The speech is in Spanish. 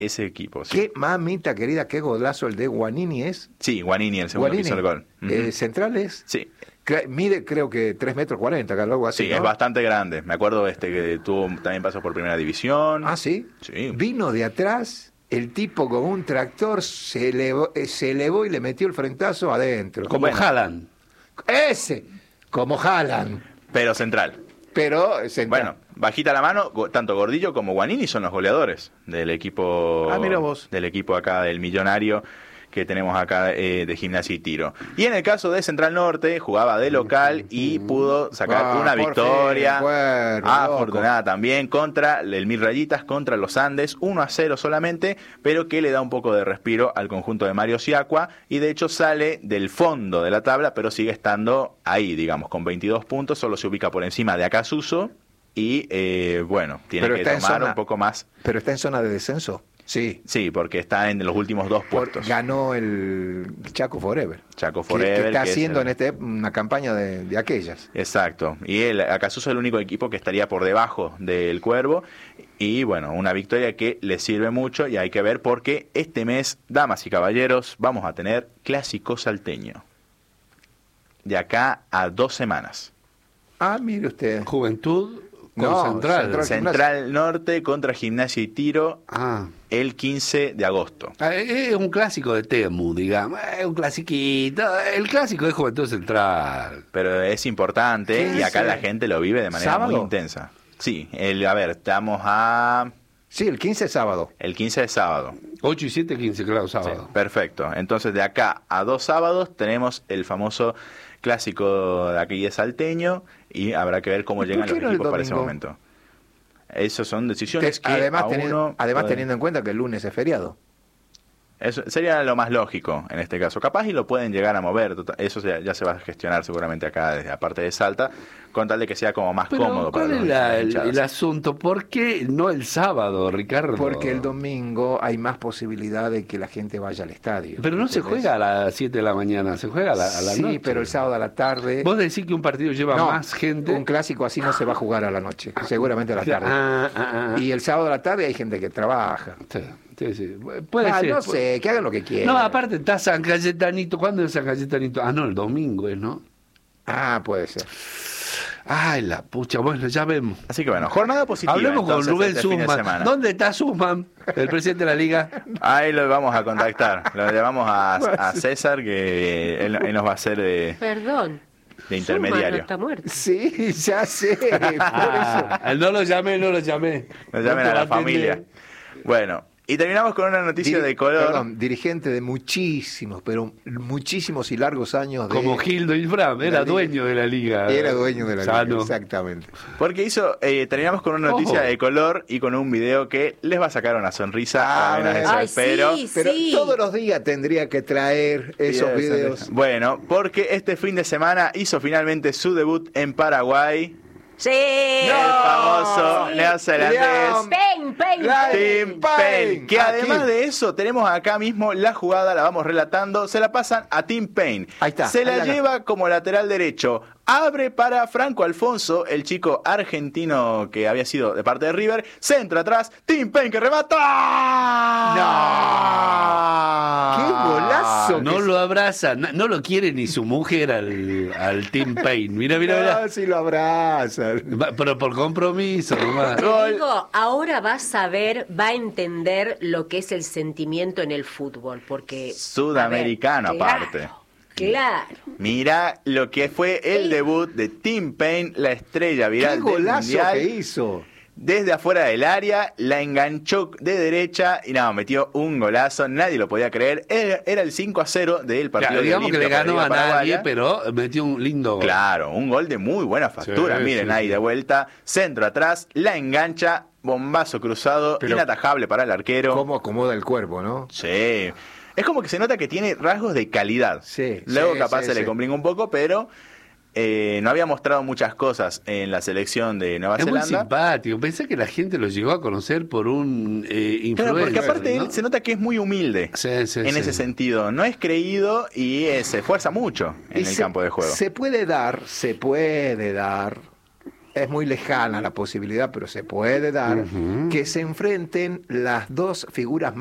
ese equipo. Sí, Qué mamita querida, qué golazo el de Guanini es. sí, Guanini, el segundo que hizo el gol. Central es. Sí, Mide creo que 3,40 m, algo así, sí, ¿no? es bastante grande. Me acuerdo que tuvo también pasos por primera división. Ah, ¿sí? Sí. Vino de atrás, el tipo con un tractor se elevó y le metió el frentazo adentro. Como Haaland. Ese, como Haaland, Pero central. pero central. Bueno, bajita la mano, tanto Gordillo como Guanini son los goleadores del equipo. Mira vos. Del equipo acá del Millonario que tenemos acá de Gimnasia y Tiro. Y en el caso de Central Norte, jugaba de local y pudo sacar una victoria afortunada también contra el Mil Rayitas, contra los Andes, 1-0 solamente, pero que le da un poco de respiro al conjunto de Mario Siacua, y de hecho sale del fondo de la tabla, pero sigue estando ahí, digamos, con 22 puntos, solo se ubica por encima de Acasuso y, bueno, tiene Pero que tomar un poco más. ¿Pero está en zona de descenso? Sí. Sí, porque está en los últimos 2 puestos. Ganó el Chaco Forever. Chaco Forever. Que está que haciendo una campaña de aquellas. Exacto. Y Acasuso es el único equipo que estaría por debajo del Cuervo. Y bueno, una victoria que le sirve mucho y hay que ver porque este mes, damas y caballeros, vamos a tener Clásico Salteño. De acá a 2 semanas. Ah, mire usted. Juventud con No, Central. Central Norte contra Gimnasia y Tiro el 15 de agosto. Es un clásico de Temu, digamos. Es un clasiquito. El clásico de Juventud Central. Pero es importante y acá la gente lo vive de manera ¿Sábado? muy intensa. Sí, a ver, estamos a... Sí, el 15 es sábado. El 15 es sábado. 8 y 7, 15, claro, sábado. Sí, perfecto. Entonces, de acá a 2 sábados tenemos el famoso clásico de aquí de Salteño y habrá que ver cómo llegan los equipos para ese momento. Esas son decisiones que además, puede... teniendo en cuenta que el lunes es feriado. Eso sería lo más lógico en este caso. Capaz y lo pueden llegar a mover. Eso ya se va a gestionar seguramente acá desde la parte de Salta, con tal de que sea como más cómodo para los hinchadas. El asunto? ¿Por qué no el sábado, Ricardo? Porque el domingo hay más posibilidad de que la gente vaya al estadio. Pero no se juega a las 7 de la mañana, se juega a la noche. Sí, pero el sábado a la tarde... ¿Vos decís que un partido lleva más gente? Un clásico así no se va a jugar a la noche, seguramente a la tarde. Y el sábado a la tarde hay gente que trabaja. Sí. Puede ser. No sé, que hagan lo que quieran. No, aparte está San Cayetanito. ¿Cuándo es San Cayetanito? No, el domingo es, ¿no? Puede ser. Ay, la pucha, bueno, ya vemos. Así que bueno, jornada positiva. Hablemos con Rubén este fin de Sussman. semana. ¿Dónde está Sussman, el presidente de la liga? Ahí lo vamos a contactar. Lo llamamos a César, que él nos va a hacer de... Perdón. De intermediario. No está muerto. Sí, ya sé. Por eso. No lo llamé. Nos llamen a la familia. Bueno, y terminamos con una noticia de color. Perdón, dirigente de muchísimos, pero muchísimos y largos años de... Como Gildo Infram, era dueño de la liga. Era dueño de la liga, Sano. exactamente. Porque terminamos con una noticia de color y con un video que les va a sacar una sonrisa. Pero todos los días tendría que traer esos videos. Bueno, porque este fin de semana hizo finalmente su debut en Paraguay. Sí. El famoso neozelandés Tim Payne. Que además de eso, tenemos acá mismo la jugada, la vamos relatando. Se la pasan a Tim Payne. Ahí está. Se la lleva como lateral derecho. Abre para Franco Alfonso, el chico argentino que había sido de parte de River. Centra atrás. Tim Payne que remata. ¡No! ¡Qué golazo! No lo abraza, no lo quiere ni su mujer al Tim Payne. Mira. Sí lo abraza. Pero por compromiso nomás. Te digo, ahora va a entender lo que es el sentimiento en el fútbol, porque... Sudamericano, aparte. Claro. Mira lo que fue el debut de Tim Payne, la estrella viral del mundial. ¡Qué golazo que hizo! Desde afuera del área, la enganchó de derecha y metió un golazo, nadie lo podía creer. Era el 5-0 del partido. Claro, digamos que le ganó a nadie, pero metió un lindo gol. Claro, un gol de muy buena factura. Sí, Miren ahí de vuelta, centro atrás, la engancha, bombazo cruzado, inatajable para el arquero. Cómo acomoda el cuerpo, ¿no? Sí. Es como que se nota que tiene rasgos de calidad. Sí. Luego capaz se le complica un poco, pero... no había mostrado muchas cosas en la selección de Nueva Zelanda. Es muy simpático. Pensé que la gente lo llegó a conocer por un influencer. Claro, porque aparte ¿no? él se nota que es muy humilde en ese sentido. No es creído y se esfuerza mucho en el campo de juego. Se puede dar es muy lejana la posibilidad, pero se puede dar, que se enfrenten las dos figuras